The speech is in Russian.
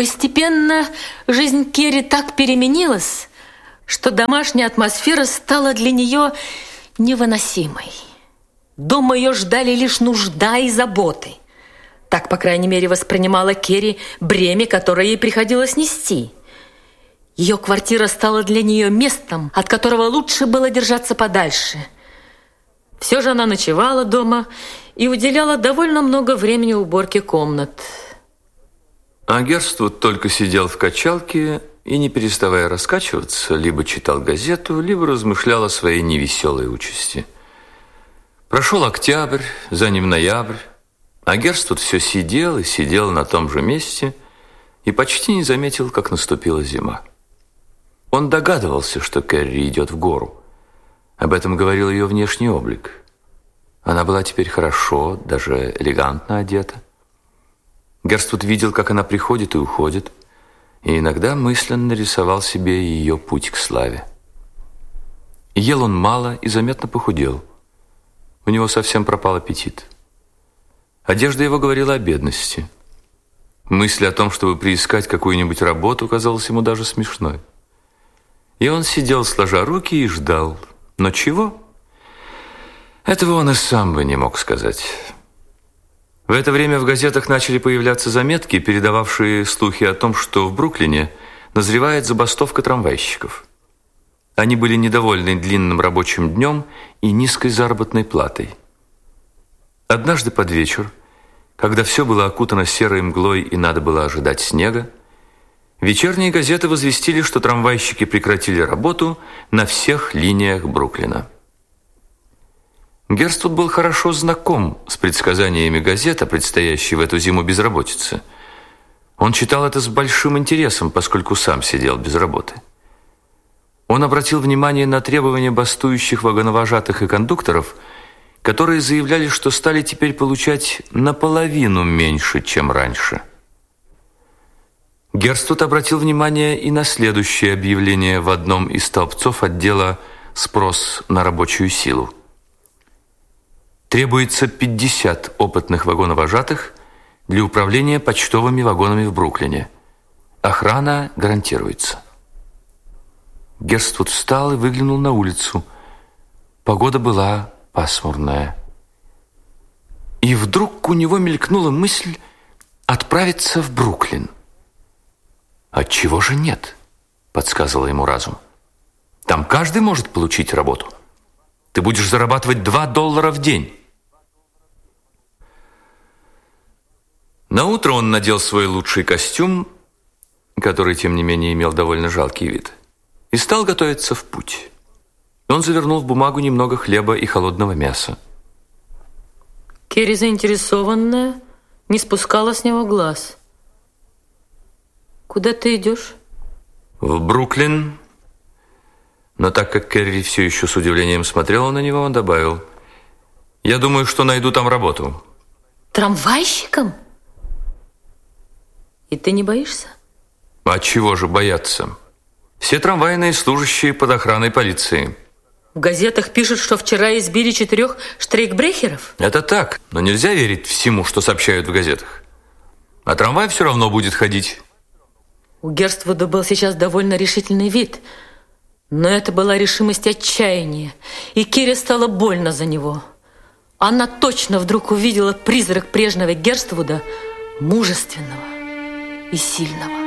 Постепенно жизнь Керри так переменилась, что домашняя атмосфера стала для нее невыносимой. Дома ее ждали лишь нужда и заботы. Так, по крайней мере, воспринимала Керри бремя, которое ей приходилось нести. Ее квартира стала для нее местом, от которого лучше было держаться подальше. Все же она ночевала дома и уделяла довольно много времени уборке комнат. А Герствуд только сидел в качалке и, не переставая раскачиваться, либо читал газету, либо размышлял о своей невеселой участи. Прошел октябрь, за ним ноябрь, а Герствуд все сидел и сидел на том же месте и почти не заметил, как наступила зима. Он догадывался, что Керри идет в гору. Об этом говорил ее внешний облик. Она была теперь хорошо, даже элегантно одета. Герствуд видел, как она приходит и уходит, и иногда мысленно рисовал себе ее путь к славе. Ел он мало и заметно похудел. У него совсем пропал аппетит. Одежда его говорила о бедности. Мысль о том, чтобы приискать какую-нибудь работу, казалась ему даже смешной. И он сидел, сложа руки, и ждал. Но чего? Этого он и сам бы не мог сказать. В это время в газетах начали появляться заметки, передававшие слухи о том, что в Бруклине назревает забастовка трамвайщиков. Они были недовольны длинным рабочим днем и низкой заработной платой. Однажды под вечер, когда все было окутано серой мглой и надо было ожидать снега, вечерние газеты возвестили, что трамвайщики прекратили работу на всех линиях Бруклина. Герствуд был хорошо знаком с предсказаниями газет о предстоящей в эту зиму безработице. Он читал это с большим интересом, поскольку сам сидел без работы. Он обратил внимание на требования бастующих вагоновожатых и кондукторов, которые заявляли, что стали теперь получать наполовину меньше, чем раньше. Герствуд обратил внимание и на следующее объявление в одном из столбцов отдела «Спрос на рабочую силу». Требуется 50 опытных вагоновожатых для управления почтовыми вагонами в Бруклине. Охрана гарантируется. Герствуд встал и выглянул на улицу. Погода была пасмурная. И вдруг у него мелькнула мысль отправиться в Бруклин. «Отчего же нет?» – подсказывал ему разум. «Там каждый может получить работу. Ты будешь зарабатывать $2 в день». Наутро он надел свой лучший костюм, который, тем не менее, имел довольно жалкий вид, и стал готовиться в путь. Он завернул в бумагу немного хлеба и холодного мяса. Керри, заинтересованная, не спускала с него глаз. «Куда ты идешь?» «В Бруклин». Но так как Керри все еще с удивлением смотрела на него, он добавил: «Я думаю, что найду там работу». «Трамвайщиком? И ты не боишься?» «А чего же бояться? Все трамвайные служащие под охраной полиции». В газетах пишут, что вчера избили 4 штрейкбрехеров. Это так, но нельзя верить всему, что сообщают в газетах. А трамвай все равно будет ходить. У Герствуда был сейчас довольно решительный вид, но это была решимость отчаяния, и Керри стало больно за него. Она точно вдруг увидела призрак прежнего Герствуда, мужественного и сильного.